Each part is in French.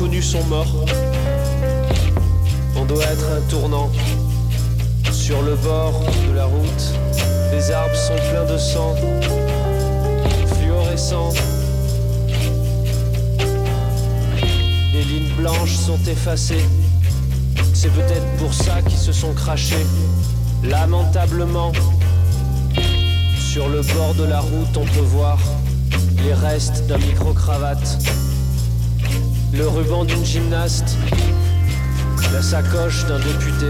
connus sont morts. On doit être un tournant. Sur le bord de la route, les arbres sont pleins de sang, fluorescent. Les lignes blanches sont effacées. C'est peut-être pour ça qu'ils se sont crachés, lamentablement. Sur le bord de la route, on peut voir les restes d'un micro-cravate, le ruban d'une gymnaste, la sacoche d'un député.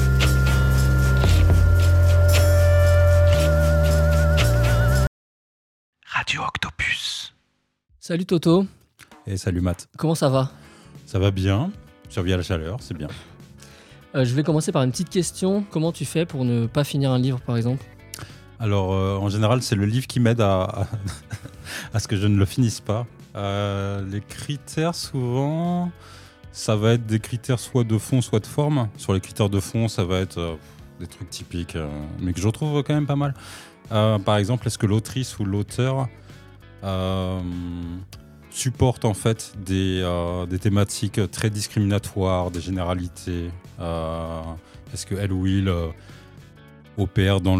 Radio Octopus. Salut Toto. Et salut Matt. Comment ça va ? Ça va bien, survie à la chaleur, c'est bien. Je vais commencer par une petite question. Comment tu fais pour ne pas finir un livre, par exemple ? Alors, en général, c'est le livre qui m'aide à ce que je ne le finisse pas. Les critères, souvent, ça va être des critères soit de fond, soit de forme. Sur les critères de fond, ça va être des trucs typiques, mais que je retrouve quand même pas mal. Par exemple, est-ce que l'autrice ou l'auteur supporte en fait des thématiques très discriminatoires, des généralités. Est-ce que elle ou il opère dans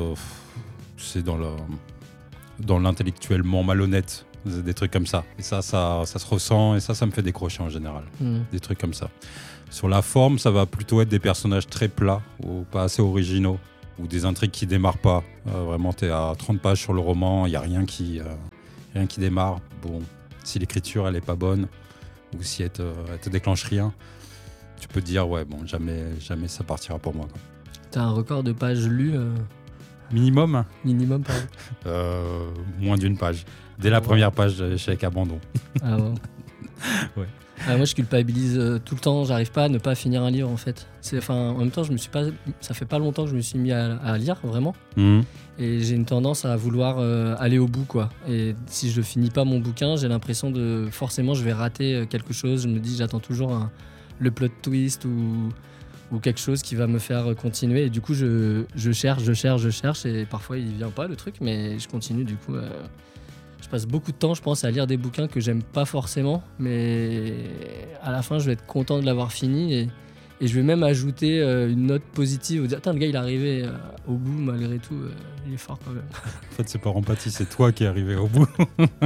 l'intellectuellement malhonnête, des trucs comme ça. Et ça se ressent et ça me fait décrocher en général. Des trucs comme ça. Sur la forme, ça va plutôt être des personnages très plats ou pas assez originaux, ou des intrigues qui démarrent pas. Vraiment, t'es à 30 pages sur le roman, il n'y a rien qui démarre. Bon, si l'écriture elle est pas bonne, ou si elle te déclenche rien, tu peux te dire ouais bon, jamais ça partira pour moi, quoi. T'as un record de pages lues Minimum pardon. Moins d'une page. Dès la première page, j'échec, abandon. Ah ouais. Ouais. Moi je culpabilise tout le temps, j'arrive pas à ne pas finir un livre en fait. En même temps, ça fait pas longtemps que je me suis mis à lire vraiment. Et j'ai une tendance à vouloir aller au bout, quoi. Et si je finis pas mon bouquin, j'ai l'impression forcément je vais rater quelque chose. Je me dis j'attends toujours le plot twist ou quelque chose qui va me faire continuer. Et du coup je cherche et parfois il vient pas le truc, mais je continue du coup. Je passe beaucoup de temps, je pense, à lire des bouquins que j'aime pas forcément, mais à la fin, je vais être content de l'avoir fini et je vais même ajouter une note positive, ou dire attends, le gars il est arrivé au bout malgré tout, il est fort quand même. En fait, c'est par empathie, c'est toi qui es arrivé au bout.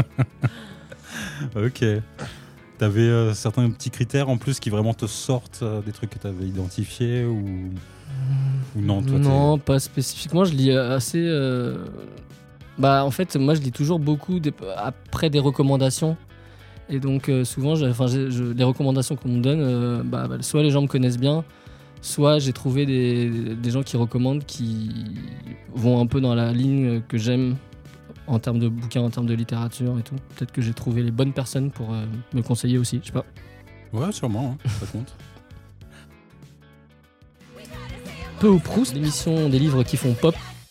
Ok. T'avais certains petits critères en plus qui vraiment te sortent des trucs que t'avais identifiés ou non, toi, non, pas spécifiquement. Je lis assez. En fait, moi, je lis toujours beaucoup après des recommandations. Et donc, souvent, les recommandations qu'on me donne, soit les gens me connaissent bien, soit j'ai trouvé des gens qui recommandent, qui vont un peu dans la ligne que j'aime en termes de bouquins, en termes de littérature et tout. Peut-être que j'ai trouvé les bonnes personnes pour me conseiller aussi, je sais pas. Ouais, sûrement, ça compte. Peu ou Proust, l'émission des livres qui font pop.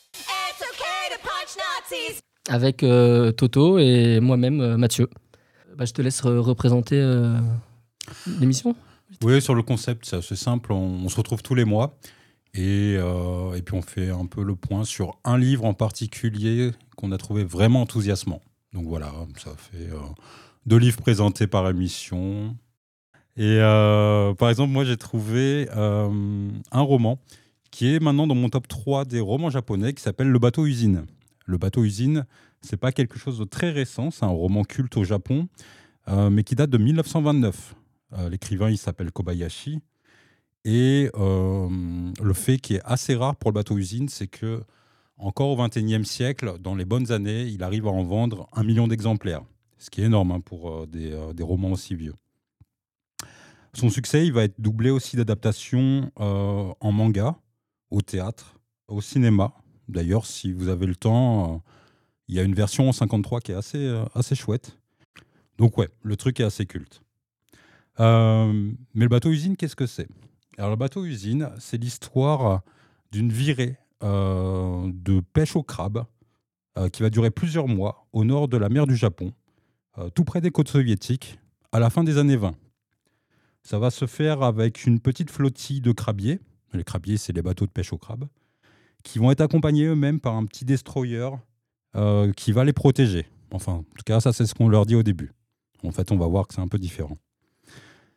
Avec Toto et moi-même, Mathieu. Je te laisse représenter l'émission. Oui, sur le concept, c'est assez simple. On se retrouve tous les mois et puis on fait un peu le point sur un livre en particulier qu'on a trouvé vraiment enthousiasmant. Donc voilà, ça fait 2 livres présentés par émission. Et par exemple, moi j'ai trouvé un roman qui est maintenant dans mon top 3 des romans japonais qui s'appelle Le Bateau Usine. Le Bateau Usine, c'est pas quelque chose de très récent, c'est un roman culte au Japon, mais qui date de 1929. L'écrivain, il s'appelle Kobayashi. Et le fait qui est assez rare pour Le Bateau Usine, c'est que encore au XXIe siècle, dans les bonnes années, il arrive à en vendre 1 million d'exemplaires, ce qui est énorme pour des romans aussi vieux. Son succès, il va être doublé aussi d'adaptations en manga, au théâtre, au cinéma. D'ailleurs, si vous avez le temps, il y a une version en 53 qui est assez chouette. Donc ouais, le truc est assez culte. Mais le bateau usine, qu'est-ce que c'est ? Alors le bateau usine, c'est l'histoire d'une virée de pêche au crabe qui va durer plusieurs mois au nord de la mer du Japon, tout près des côtes soviétiques, à la fin des années 20. Ça va se faire avec une petite flottille de crabiers. Les crabiers, c'est les bateaux de pêche au crabe, qui vont être accompagnés eux-mêmes par un petit destroyer qui va les protéger. Enfin, en tout cas, ça, c'est ce qu'on leur dit au début. En fait, on va voir que c'est un peu différent.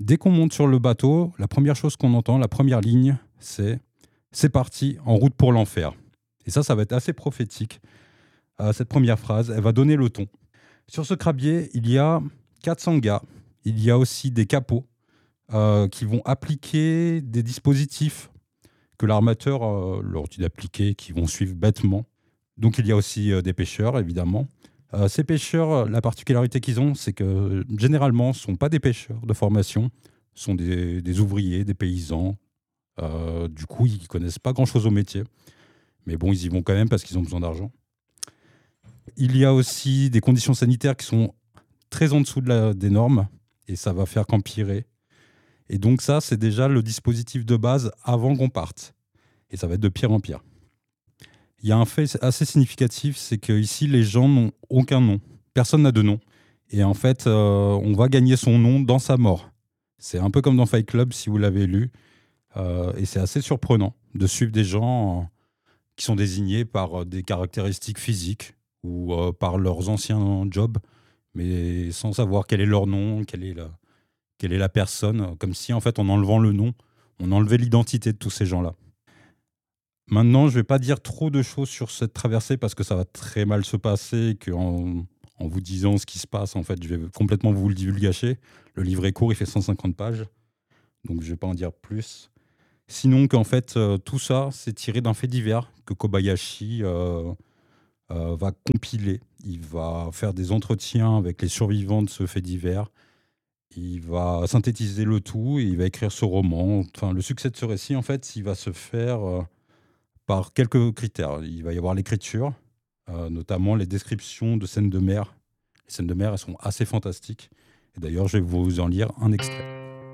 dès qu'on monte sur le bateau, la première chose qu'on entend, la première ligne, c'est « C'est parti, en route pour l'enfer ». Et ça va être assez prophétique. Cette première phrase, elle va donner le ton. Sur ce crabier, il y a 400 gars. Il y a aussi des capots qui vont appliquer des dispositifs que l'armateur leur dit d'appliquer, qui vont suivre bêtement. Donc il y a aussi des pêcheurs, évidemment. Ces pêcheurs, la particularité qu'ils ont, c'est que généralement, ce ne sont pas des pêcheurs de formation, ce sont des ouvriers, des paysans. Du coup, ils ne connaissent pas grand-chose au métier. Mais bon, ils y vont quand même parce qu'ils ont besoin d'argent. Il y a aussi des conditions sanitaires qui sont très en dessous des normes, et ça va faire qu'empirer. Et donc ça, c'est déjà le dispositif de base avant qu'on parte. Et ça va être de pire en pire. Il y a un fait assez significatif, c'est qu'ici, les gens n'ont aucun nom. Personne n'a de nom. Et en fait, on va gagner son nom dans sa mort. C'est un peu comme dans Fight Club, si vous l'avez lu. Et c'est assez surprenant de suivre des gens qui sont désignés par des caractéristiques physiques ou par leurs anciens jobs, mais sans savoir quel est leur nom, quelle est la personne, comme si en fait en enlevant le nom, on enlevait l'identité de tous ces gens-là. Maintenant, je ne vais pas dire trop de choses sur cette traversée parce que ça va très mal se passer, qu'en vous disant ce qui se passe, en fait, je vais complètement vous le divulgacher. Le livre est court, il fait 150 pages, donc je ne vais pas en dire plus. Sinon, qu'en fait, tout ça, c'est tiré d'un fait divers que Kobayashi va compiler. Il va faire des entretiens avec les survivants de ce fait divers. Il va synthétiser le tout et il va écrire ce roman. Enfin, le succès de ce récit, en fait, il va se faire par quelques critères. Il va y avoir l'écriture, notamment les descriptions de scènes de mer. Les scènes de mer, elles sont assez fantastiques. Et d'ailleurs, je vais vous en lire un extrait.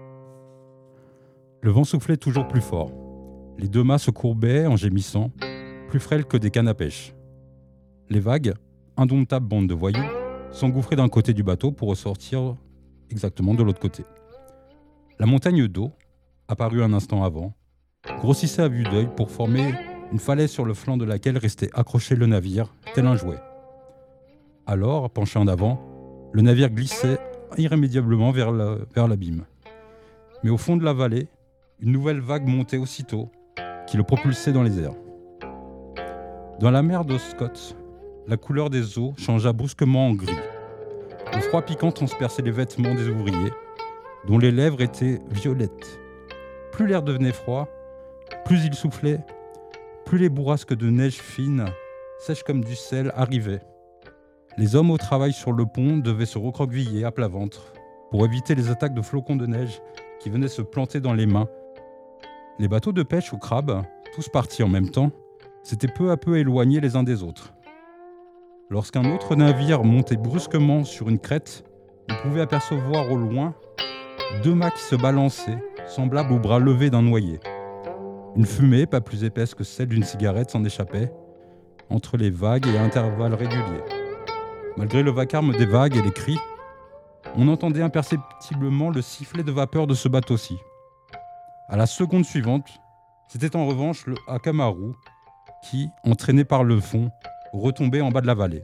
Le vent soufflait toujours plus fort. Les deux mâts se courbaient en gémissant, plus frêles que des cannes à pêche. Les vagues, indomptables bandes de voyous, s'engouffraient d'un côté du bateau pour ressortir exactement de l'autre côté. La montagne d'eau, apparue un instant avant, grossissait à vue d'œil pour former une falaise sur le flanc de laquelle restait accroché le navire, tel un jouet. Alors, penché en avant, le navire glissait irrémédiablement vers l'abîme. Mais au fond de la vallée, une nouvelle vague montait aussitôt, qui le propulsait dans les airs. Dans la mer d'Oscott, la couleur des eaux changea brusquement en gris. Le froid piquant transperçait les vêtements des ouvriers, dont les lèvres étaient violettes. Plus l'air devenait froid, plus il soufflait, plus les bourrasques de neige fine, sèches comme du sel, arrivaient. Les hommes au travail sur le pont devaient se recroqueviller à plat ventre pour éviter les attaques de flocons de neige qui venaient se planter dans les mains. Les bateaux de pêche aux crabes, tous partis en même temps, s'étaient peu à peu éloignés les uns des autres. Lorsqu'un autre navire montait brusquement sur une crête, on pouvait apercevoir au loin deux mâts qui se balançaient, semblables aux bras levés d'un noyé. Une fumée, pas plus épaisse que celle d'une cigarette, s'en échappait, entre les vagues et à intervalles réguliers. Malgré le vacarme des vagues et les cris, on entendait imperceptiblement le sifflet de vapeur de ce bateau-ci. À la seconde suivante, c'était en revanche le Hakamaru qui, entraîné par le fond, retombait en bas de la vallée.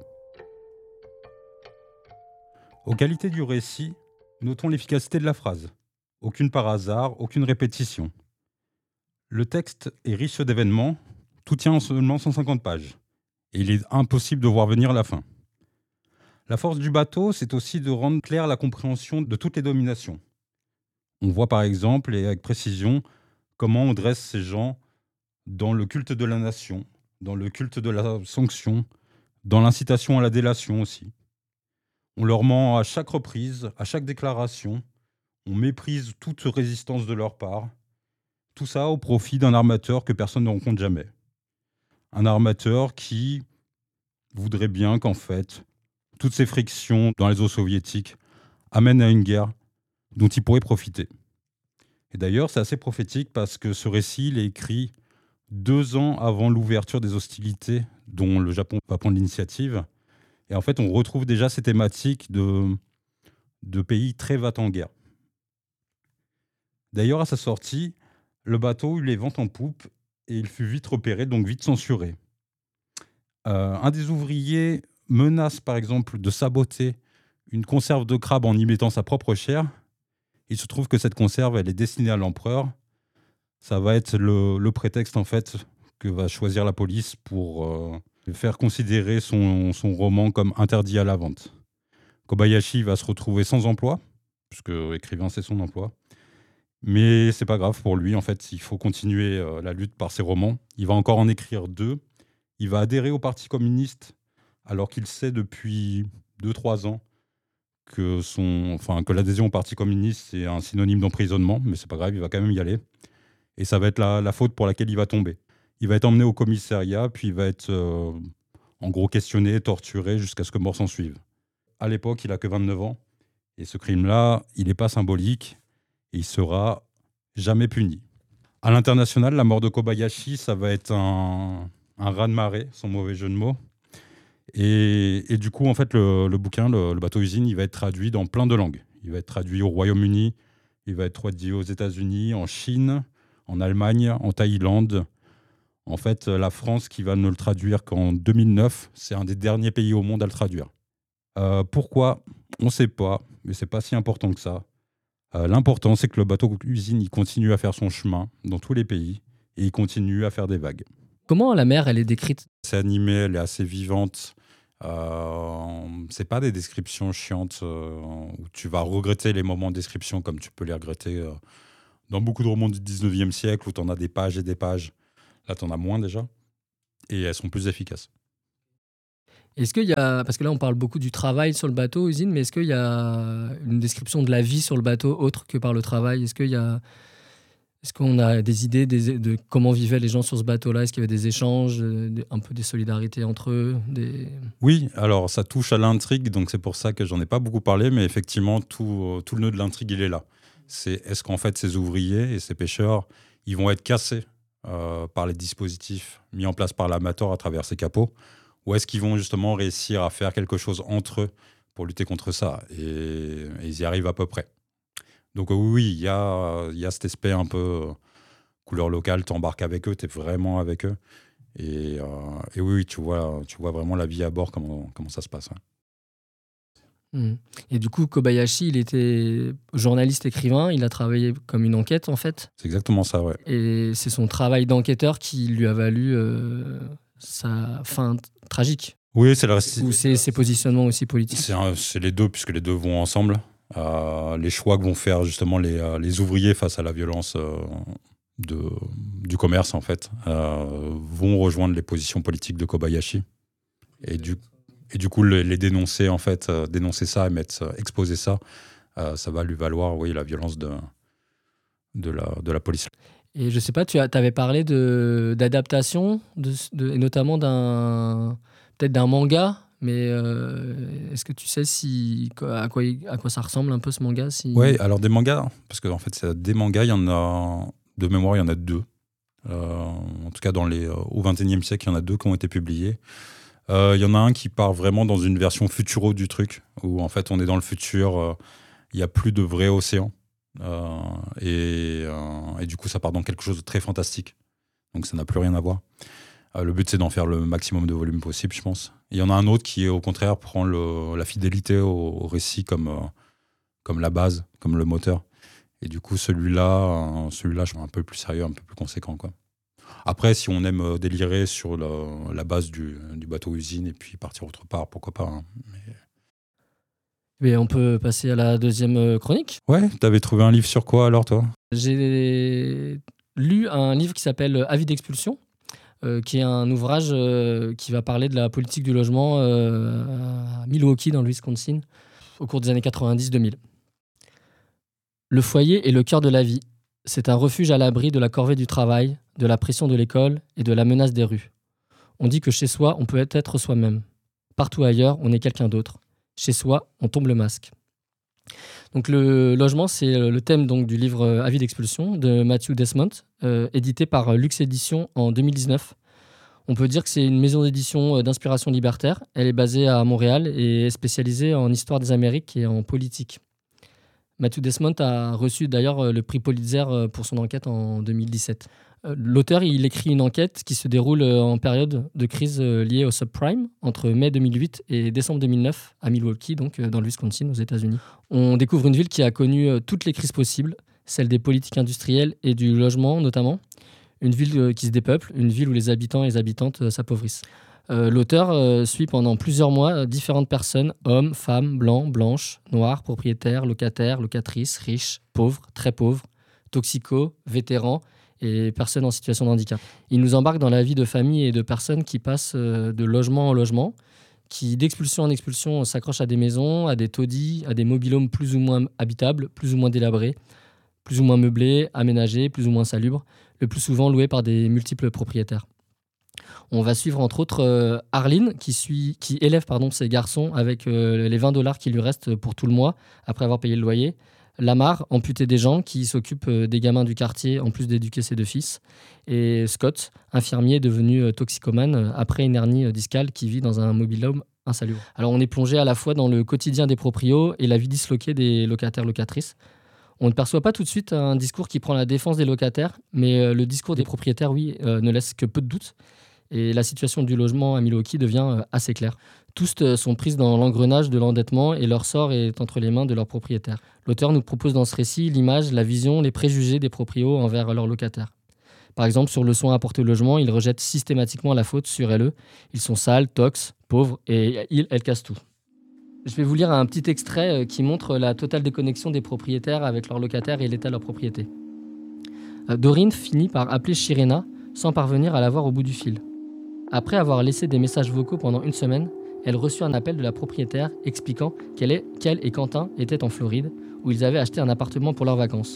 Aux qualités du récit, notons l'efficacité de la phrase. Aucune par hasard, aucune répétition. Le texte est riche d'événements, tout tient en seulement 150 pages. Et il est impossible de voir venir la fin. La force du bateau, c'est aussi de rendre claire la compréhension de toutes les dominations. On voit par exemple, et avec précision, comment on dresse ces gens dans le culte de la nation, dans le culte de la sanction, dans l'incitation à la délation aussi. On leur ment à chaque reprise, à chaque déclaration, on méprise toute résistance de leur part. Tout ça au profit d'un armateur que personne ne rencontre jamais. Un armateur qui voudrait bien qu'en fait, toutes ces frictions dans les eaux soviétiques amènent à une guerre dont il pourrait profiter. Et d'ailleurs, c'est assez prophétique parce que ce récit, il est écrit 2 ans avant l'ouverture des hostilités dont le Japon va prendre l'initiative. Et en fait, on retrouve déjà ces thématiques de pays très vats en guerre. D'ailleurs, à sa sortie, le bateau eut les vents en poupe et il fut vite repéré, donc vite censuré. Un des ouvriers menace par exemple de saboter une conserve de crabe en y mettant sa propre chair. Il se trouve que cette conserve, elle est destinée à l'empereur. Ça va être le prétexte, en fait, que va choisir la police pour faire considérer son roman comme interdit à la vente. Kobayashi va se retrouver sans emploi, puisque écrivain, c'est son emploi. Mais c'est pas grave pour lui, en fait, il faut continuer la lutte par ses romans. Il va encore en écrire 2. Il va adhérer au Parti communiste, alors qu'il sait depuis 2-3 ans que l'adhésion au Parti communiste, c'est un synonyme d'emprisonnement, mais c'est pas grave, il va quand même y aller. Et ça va être la faute pour laquelle il va tomber. Il va être emmené au commissariat, puis il va être en gros questionné, torturé, jusqu'à ce que mort s'en suive. À l'époque, il a que 29 ans, et ce crime-là, il n'est pas symbolique, et il sera jamais puni. À l'international, la mort de Kobayashi, ça va être un raz-de-marée, sans mauvais jeu de mots. Et du coup, en fait, le bouquin, le bateau-usine, il va être traduit dans plein de langues. Il va être traduit au Royaume-Uni, il va être traduit aux États-Unis, en Chine, en Allemagne, en Thaïlande. En fait, la France, qui va ne le traduire qu'en 2009, c'est un des derniers pays au monde à le traduire. Pourquoi ? On ne sait pas, mais c'est pas si important que ça. L'important, c'est que le bateau-usine, il continue à faire son chemin dans tous les pays et il continue à faire des vagues. Comment la mer, elle est décrite ? C'est animé, elle est assez vivante. C'est pas des descriptions chiantes où tu vas regretter les moments de description comme tu peux les regretter dans beaucoup de romans du 19e siècle où tu en as des pages et des pages. Là, tu en as moins déjà. Et elles sont plus efficaces. Est-ce qu'il y a, parce que là on parle beaucoup du travail sur le bateau usine, mais est-ce qu'il y a une description de la vie sur le bateau autre que par le travail ? Est-ce qu'on a des idées de comment vivaient les gens sur ce bateau-là ? Est-ce qu'il y avait des échanges, un peu des solidarités entre eux ? Oui, alors ça touche à l'intrigue, donc c'est pour ça que j'en ai pas beaucoup parlé, mais effectivement tout le nœud de l'intrigue il est là. Est-ce qu'en fait ces ouvriers et ces pêcheurs, ils vont être cassés par les dispositifs mis en place par l'amateur à travers ces capots ? Ou est-ce qu'ils vont justement réussir à faire quelque chose entre eux pour lutter contre ça ? Et ils y arrivent à peu près. Donc oui, il y a cet aspect un peu couleur locale, t'embarques avec eux, t'es vraiment avec eux. Et oui, tu vois vraiment la vie à bord, comment ça se passe. Ouais. Et du coup, Kobayashi, il était journaliste écrivain, il a travaillé comme une enquête en fait. C'est exactement ça, ouais. Et c'est son travail d'enquêteur qui lui a valu sa fin tragique. Oui, c'est le récit. Ou c'est ses positionnements aussi politiques. C'est les deux, puisque les deux vont ensemble. Les choix que vont faire justement les ouvriers face à la violence du commerce, en fait, vont rejoindre les positions politiques de Kobayashi. Et du coup, les dénoncer, en fait, dénoncer ça et exposer ça, ça va lui valoir, oui, la violence de la police. Et je sais pas, tu avais parlé d'adaptation, et notamment peut-être d'un manga, mais est-ce que tu sais à quoi ça ressemble un peu ce manga ? Oui, alors des mangas, parce que en fait, c'est des mangas, il y en a, de mémoire, il y en a 2. En tout cas, au XXIe siècle, il y en a 2 qui ont été publiés. Il y en a un qui part vraiment dans une version futuro du truc, où en fait, on est dans le futur, il n'y a plus de vrai océan. Et du coup, ça part dans quelque chose de très fantastique. Donc, ça n'a plus rien à voir. Le but, c'est d'en faire le maximum de volume possible, je pense. Et il y en a un autre qui, au contraire, prend la fidélité au récit comme la base, comme le moteur. Et du coup, celui-là, je suis un peu plus sérieux, un peu plus conséquent, quoi. Après, si on aime délirer sur la base du bateau-usine et puis partir autre part, pourquoi pas. Hein. Mais on peut passer à la deuxième chronique. Ouais, t'avais trouvé un livre sur quoi alors, toi ? J'ai lu un livre qui s'appelle Avis d'expulsion, qui est un ouvrage qui va parler de la politique du logement à Milwaukee, dans le Wisconsin, au cours des années 90-2000. Le foyer est le cœur de la vie. C'est un refuge à l'abri de la corvée du travail, de la pression de l'école et de la menace des rues. On dit que chez soi, on peut être soi-même. Partout ailleurs, on est quelqu'un d'autre. Chez soi, on tombe le masque. Donc le logement, c'est le thème donc, du livre Avis d'expulsion de Matthew Desmond, édité par Lux Éditions en 2019. On peut dire que c'est une maison d'édition d'inspiration libertaire. Elle est basée à Montréal et est spécialisée en histoire des Amériques et en politique. Matthew Desmond a reçu d'ailleurs le prix Pulitzer pour son enquête en 2017. L'auteur, il écrit une enquête qui se déroule en période de crise liée au subprime entre mai 2008 et décembre 2009 à Milwaukee, donc dans le Wisconsin, aux États-Unis. On découvre une ville qui a connu toutes les crises possibles, celle des politiques industrielles et du logement notamment. Une ville qui se dépeuple, une ville où les habitants et les habitantes s'appauvrissent. L'auteur suit pendant plusieurs mois différentes personnes, hommes, femmes, blancs, blanches, noirs, propriétaires, locataires, locatrices, riches, pauvres, très pauvres, toxicos, vétérans et personnes en situation de handicap. Il nous embarque dans la vie de familles et de personnes qui passent de logement en logement, qui d'expulsion en expulsion s'accrochent à des maisons, à des taudis, à des mobil-homes plus ou moins habitables, plus ou moins délabrés, plus ou moins meublés, aménagés, plus ou moins salubres, le plus souvent loués par des multiples propriétaires. On va suivre entre autres Arlene qui élève ses garçons avec les $20 qui lui restent pour tout le mois après avoir payé le loyer. Lamar, amputé des jambes, qui s'occupe des gamins du quartier en plus d'éduquer ses 2 fils. Et Scott, infirmier devenu toxicomane après une hernie discale qui vit dans un mobil-home insalubre. Alors on est plongé à la fois dans le quotidien des proprios et la vie disloquée des locataires-locatrices. On ne perçoit pas tout de suite un discours qui prend la défense des locataires, mais le discours des propriétaires, ne laisse que peu de doutes. Et la situation du logement à Milwaukee devient assez claire. Tous sont pris dans l'engrenage de l'endettement et leur sort est entre les mains de leurs propriétaires. L'auteur nous propose dans ce récit l'image, la vision, les préjugés des proprios envers leurs locataires. Par exemple, sur le soin apporté au logement, ils rejettent systématiquement la faute sur eux. Ils sont sales, tox, pauvres et elles cassent tout. Je vais vous lire un petit extrait qui montre la totale déconnexion des propriétaires avec leurs locataires et l'état de leur propriété. Doreen finit par appeler Shirena sans parvenir à la voir au bout du fil. Après avoir laissé des messages vocaux pendant une semaine, elle reçut un appel de la propriétaire expliquant qu'elle et Quentin étaient en Floride, où ils avaient acheté un appartement pour leurs vacances.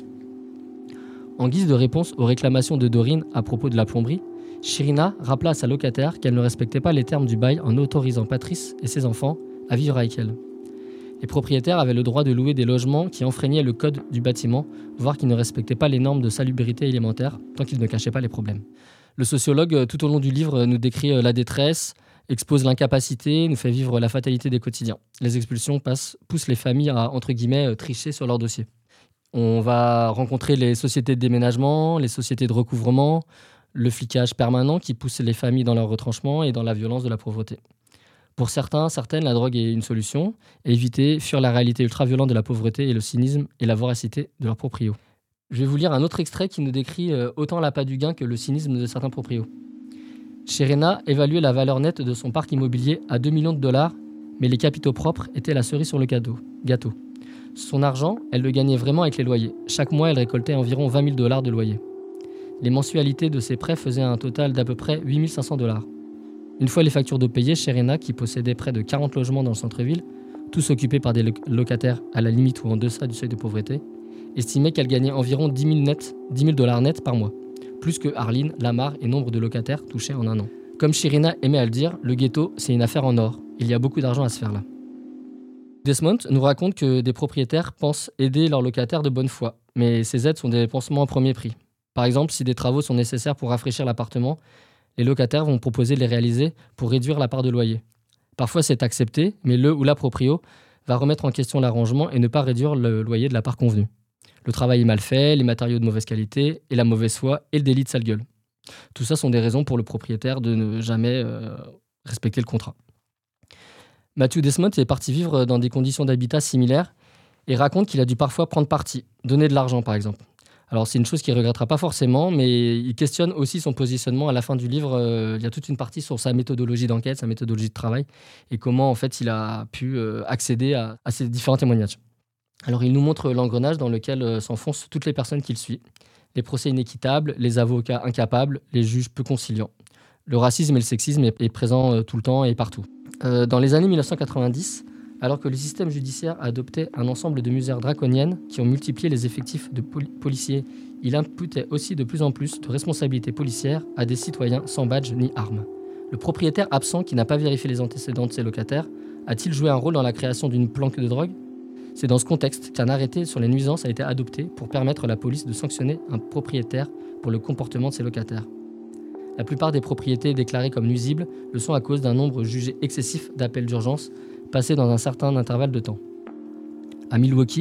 En guise de réponse aux réclamations de Doreen à propos de la plomberie, Shirena rappela à sa locataire qu'elle ne respectait pas les termes du bail en autorisant Patrice et ses enfants à vivre avec elle. Les propriétaires avaient le droit de louer des logements qui enfreignaient le code du bâtiment, voire qui ne respectaient pas les normes de salubrité élémentaires, tant qu'ils ne cachaient pas les problèmes. Le sociologue, tout au long du livre, nous décrit la détresse, expose l'incapacité, nous fait vivre la fatalité des quotidiens. Les expulsions poussent les familles à, entre guillemets, tricher sur leur dossier. On va rencontrer les sociétés de déménagement, les sociétés de recouvrement, le flicage permanent qui pousse les familles dans leur retranchement et dans la violence de la pauvreté. Pour certaines, la drogue est une solution. Éviter, fuir la réalité ultra-violente de la pauvreté et le cynisme et la voracité de leurs proprios. Je vais vous lire un autre extrait qui nous décrit autant l'appât du gain que le cynisme de certains proprios. Shirena évaluait la valeur nette de son parc immobilier à $2 millions, mais les capitaux propres étaient la cerise sur le gâteau. Son argent, elle le gagnait vraiment avec les loyers. Chaque mois, elle récoltait environ $20 000 de loyer. Les mensualités de ses prêts faisaient un total d'à peu près $8 500. Une fois les factures d'eau payées, Shirena, qui possédait près de 40 logements dans le centre-ville, tous occupés par des locataires à la limite ou en deçà du seuil de pauvreté, estimait qu'elle gagnait environ $10 000 net par mois, plus que Arlene, Lamar et nombre de locataires touchés en un an. Comme Shirena aimait à le dire, le ghetto, c'est une affaire en or. Il y a beaucoup d'argent à se faire là. Desmond nous raconte que des propriétaires pensent aider leurs locataires de bonne foi, mais ces aides sont des dépensements en premier prix. Par exemple, si des travaux sont nécessaires pour rafraîchir l'appartement, les locataires vont proposer de les réaliser pour réduire la part de loyer. Parfois, c'est accepté, mais le ou la proprio va remettre en question l'arrangement et ne pas réduire le loyer de la part convenue. Le travail est mal fait, les matériaux de mauvaise qualité, et la mauvaise foi et le délit de sale gueule. Tout ça sont des raisons pour le propriétaire de ne jamais respecter le contrat. Matthew Desmond est parti vivre dans des conditions d'habitat similaires et raconte qu'il a dû parfois prendre parti, donner de l'argent par exemple. Alors c'est une chose qu'il ne regrettera pas forcément, mais il questionne aussi son positionnement. À la fin du livre, il y a toute une partie sur sa méthodologie d'enquête, sa méthodologie de travail, et comment en fait il a pu accéder à ces différents témoignages. Alors il nous montre l'engrenage dans lequel s'enfoncent toutes les personnes qu'il suit. Les procès inéquitables, les avocats incapables, les juges peu conciliants. Le racisme et le sexisme est présent tout le temps et partout. Dans les années 1990, alors que le système judiciaire adoptait un ensemble de mesures draconiennes qui ont multiplié les effectifs de policiers, il imputait aussi de plus en plus de responsabilités policières à des citoyens sans badge ni armes. Le propriétaire absent qui n'a pas vérifié les antécédents de ses locataires a-t-il joué un rôle dans la création d'une planque de drogue ? C'est dans ce contexte qu'un arrêté sur les nuisances a été adopté pour permettre à la police de sanctionner un propriétaire pour le comportement de ses locataires. La plupart des propriétés déclarées comme nuisibles le sont à cause d'un nombre jugé excessif d'appels d'urgence passés dans un certain intervalle de temps. À Milwaukee,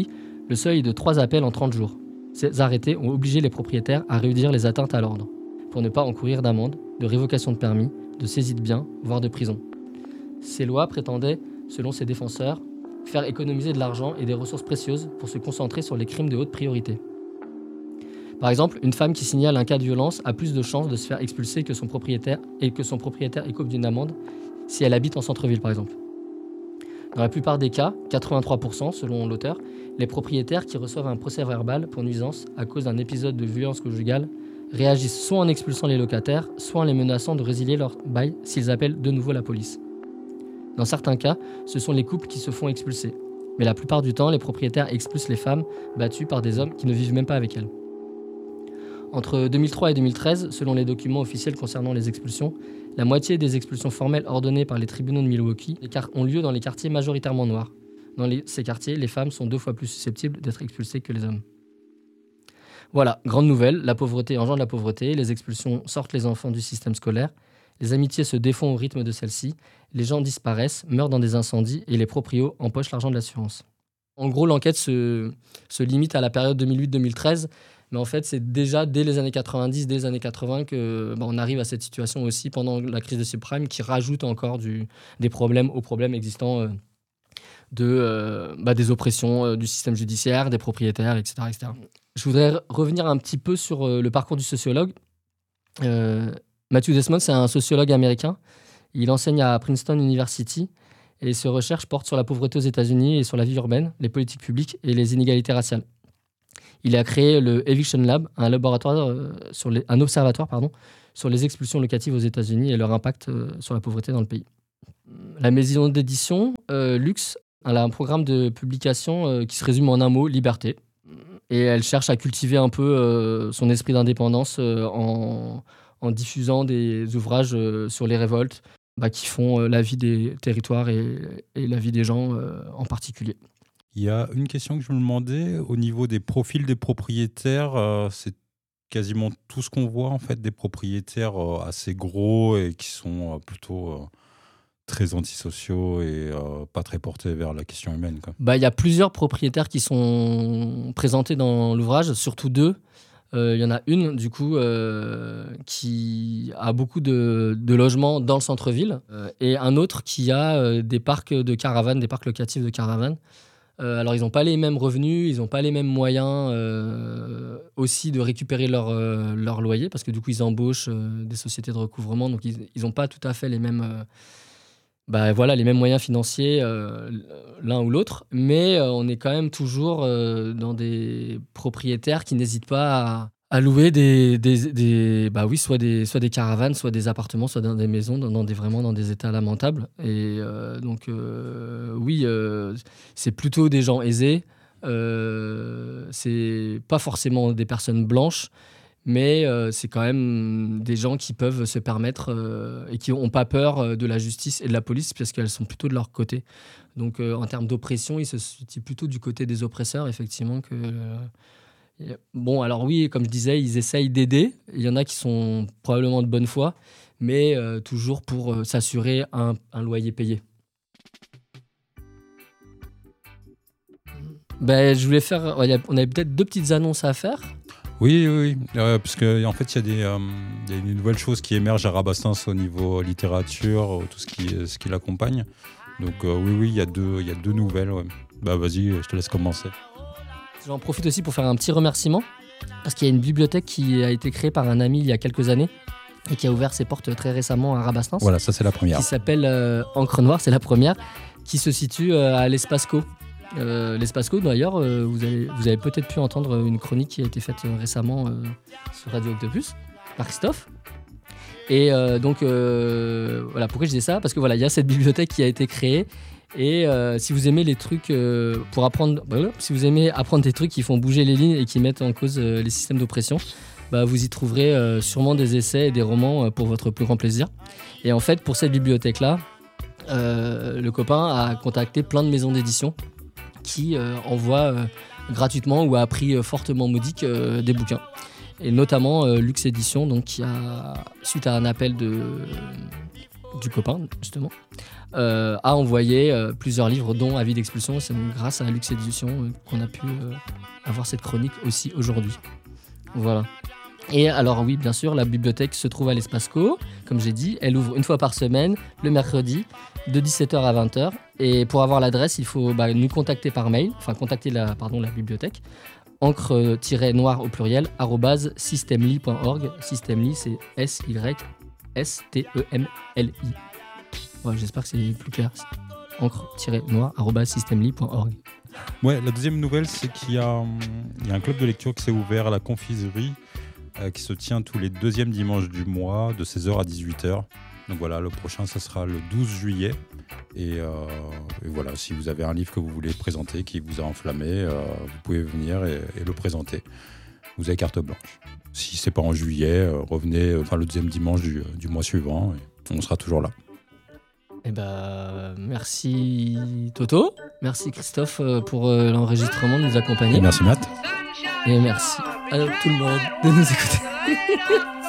Le seuil est de 3 appels en 30 jours. Ces arrêtés ont obligé les propriétaires à réduire les atteintes à l'ordre, pour ne pas encourir d'amende, de révocation de permis, de saisie de biens, voire de prison. Ces lois prétendaient, selon ses défenseurs, faire économiser de l'argent et des ressources précieuses pour se concentrer sur les crimes de haute priorité. Par exemple, une femme qui signale un cas de violence a plus de chances de se faire expulser que son propriétaire et que son propriétaire écope d'une amende si elle habite en centre-ville, par exemple. Dans la plupart des cas, 83% selon l'auteur, les propriétaires qui reçoivent un procès-verbal pour nuisance à cause d'un épisode de violence conjugale réagissent soit en expulsant les locataires, soit en les menaçant de résilier leur bail s'ils appellent de nouveau la police. Dans certains cas, ce sont les couples qui se font expulser. Mais la plupart du temps, les propriétaires expulsent les femmes battues par des hommes qui ne vivent même pas avec elles. Entre 2003 et 2013, selon les documents officiels concernant les expulsions, la moitié des expulsions formelles ordonnées par les tribunaux de Milwaukee ont lieu dans les quartiers majoritairement noirs. Dans ces quartiers, les femmes sont 2 fois plus susceptibles d'être expulsées que les hommes. Voilà, grande nouvelle, la pauvreté engendre la pauvreté, les expulsions sortent les enfants du système scolaire, les amitiés se défont au rythme de celle-ci, les gens disparaissent, meurent dans des incendies et les proprios empochent l'argent de l'assurance. En gros, l'enquête se limite à la période 2008-2013, mais en fait, c'est déjà dès les années 90, dès les années 80 qu'on arrive à cette situation aussi pendant la crise des subprimes qui rajoute encore des problèmes aux problèmes existants des oppressions du système judiciaire, des propriétaires, etc., etc. Je voudrais revenir un petit peu sur le parcours du sociologue. Matthew Desmond, c'est un sociologue américain. Il enseigne à Princeton University et ses recherches portent sur la pauvreté aux États-Unis et sur la vie urbaine, les politiques publiques et les inégalités raciales. Il a créé le Eviction Lab, un observatoire sur les expulsions locatives aux États-Unis et leur impact sur la pauvreté dans le pays. La maison d'édition Lux a un programme de publication qui se résume en un mot, liberté. Et elle cherche à cultiver un peu son esprit d'indépendance en diffusant des ouvrages sur les révoltes qui font la vie des territoires et la vie des gens en particulier. Il y a une question que je me demandais, au niveau des profils des propriétaires, c'est quasiment tout ce qu'on voit en fait, des propriétaires assez gros et qui sont plutôt très antisociaux et pas très portés vers la question humaine, quoi. Il y a plusieurs propriétaires qui sont présentés dans l'ouvrage, surtout 2. Il y en a une, du coup, qui a beaucoup de logements dans le centre-ville et un autre qui a des parcs de caravanes, des parcs locatifs de caravanes. Alors, ils n'ont pas les mêmes revenus, ils n'ont pas les mêmes moyens aussi de récupérer leur loyer parce que du coup, ils embauchent des sociétés de recouvrement, donc ils n'ont pas tout à fait les mêmes... les mêmes moyens financiers l'un ou l'autre, mais on est quand même toujours dans des propriétaires qui n'hésitent pas à louer soit des caravanes, soit des appartements, soit dans des maisons, vraiment dans des états lamentables. Et c'est plutôt des gens aisés, c'est pas forcément des personnes blanches, mais c'est quand même des gens qui peuvent se permettre et qui n'ont pas peur de la justice et de la police parce qu'elles sont plutôt de leur côté. Donc en termes d'oppression, ils se situent plutôt du côté des oppresseurs, effectivement. Alors oui, comme je disais, ils essayent d'aider. Il y en a qui sont probablement de bonne foi, mais toujours pour s'assurer un loyer payé. Je voulais faire... on avait peut-être 2 petites annonces à faire. Oui. Parce qu'en fait, il y a une nouvelle chose qui émerge à Rabastens au niveau littérature, tout ce qui l'accompagne. Donc oui, il y a deux nouvelles. Ouais. Vas-y, je te laisse commencer. J'en profite aussi pour faire un petit remerciement, parce qu'il y a une bibliothèque qui a été créée par un ami il y a quelques années et qui a ouvert ses portes très récemment à Rabastens. Voilà, ça c'est la première. Qui s'appelle Encre Noire, c'est la première, qui se situe à l'Espace Co. L'Espace Co, d'ailleurs, vous avez peut-être pu entendre une chronique qui a été faite récemment sur Radio Octopus par Christophe. Et voilà, pourquoi je dis ça ? Parce que voilà, il y a cette bibliothèque qui a été créée. Et si vous aimez les trucs pour apprendre, si vous aimez apprendre des trucs qui font bouger les lignes et qui mettent en cause les systèmes d'oppression, vous y trouverez sûrement des essais et des romans pour votre plus grand plaisir. Et en fait, pour cette bibliothèque-là, le copain a contacté plein de maisons d'édition qui envoient gratuitement ou à prix fortement modique des bouquins. Et notamment Lux Édition, donc, qui a, suite à un appel du copain justement, a envoyé plusieurs livres dont Avis d'expulsion. C'est grâce à Lux Édition qu'on a pu avoir cette chronique aussi aujourd'hui. Voilà. Et alors oui, bien sûr, la bibliothèque se trouve à l'Espace Co. Comme j'ai dit, elle ouvre une fois par semaine, le mercredi, de 17h à 20h. Et pour avoir l'adresse, il faut nous contacter par mail, enfin contacter la bibliothèque, encre-noir au pluriel, @systemli.org. Systemli, c'est SYSTEMLI. Ouais, j'espère que c'est plus clair. Encre-noir, @systemli.org. Ouais, la deuxième nouvelle, c'est qu'il y a un club de lecture qui s'est ouvert à la confiserie, qui se tient tous les deuxièmes dimanches du mois, de 16h à 18h. Donc voilà, le prochain, ça sera le 12 juillet. Et voilà, si vous avez un livre que vous voulez présenter, qui vous a enflammé, vous pouvez venir et le présenter. Vous avez carte blanche. Si c'est pas en juillet, revenez le deuxième dimanche du mois suivant, et on sera toujours là. Eh ben, merci Toto, merci Christophe pour l'enregistrement, de nous accompagner. Et merci Matt. Et merci à tout le monde de nous écouter.